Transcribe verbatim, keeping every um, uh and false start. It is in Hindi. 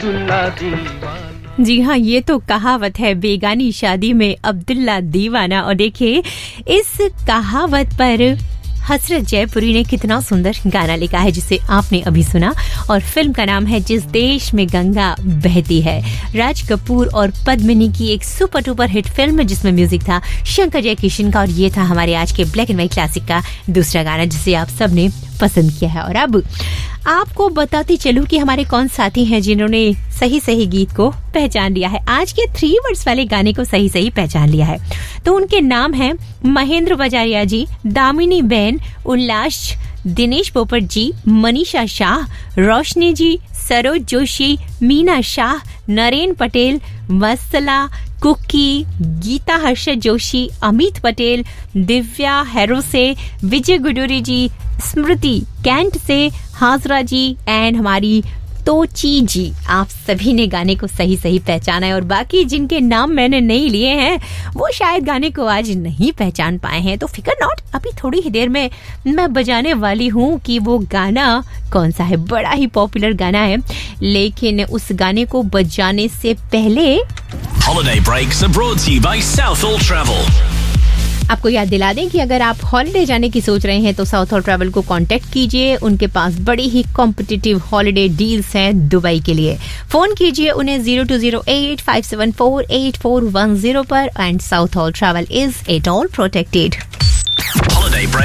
जी हाँ, ये तो कहावत है, बेगानी शादी में अब्दुल्ला दीवाना। और देखिए, इस कहावत पर हसरत जयपुरी ने कितना सुंदर गाना लिखा है जिसे आपने अभी सुना, और फिल्म का नाम है जिस देश में गंगा बहती है। राज कपूर और पद्मिनी की एक सुपर डुपर हिट फिल्म जिसमें म्यूजिक था शंकर जयकिशन का, और ये था हमारे आज के ब्लैक एंड व्हाइट क्लासिक का दूसरा गाना जिसे आप सबने पसंद किया है। और अब आपको बताती चलूं कि हमारे कौन साथी हैं जिन्होंने सही सही गीत को पहचान लिया है, आज के थ्री वर्ड्स वाले गाने को सही सही पहचान लिया है। तो उनके नाम हैं महेंद्र बजारिया जी, दामिनी बेन, उल्लास, दिनेश पोपट जी, मनीषा शाह, रोशनी जी, सरोज जोशी, मीना शाह, नरेन पटेल, मसला, कुकी, गीता हर्षद जोशी, अमित पटेल, दिव्या हैरो से, विजय गुडूरी जी, स्मृति कैंट से, हाजरा जी एंड हमारी तोची जी। आप सभी ने गाने को सही सही पहचाना है, और बाकी जिनके नाम मैंने नहीं लिए हैं वो शायद गाने को आज नहीं पहचान पाए हैं। तो फिकर नॉट, अभी थोड़ी ही देर में मैं बजाने वाली हूँ कि वो गाना कौन सा है। बड़ा ही पॉपुलर गाना है, लेकिन उस गाने को बजाने से पहले Holiday breaks are brought to you by Southall Travel. आपको याद दिला दें कि अगर आप हॉलिडे जाने की सोच रहे हैं तो साउथ हॉल ट्रैवल को कांटेक्ट कीजिए। उनके पास बड़ी ही कॉम्पिटिटिव हॉलिडे डील्स हैं दुबई के लिए। फोन कीजिए उन्हें zero to zero eight five seven four eight four one zero पर। And south hall travel is it all protected.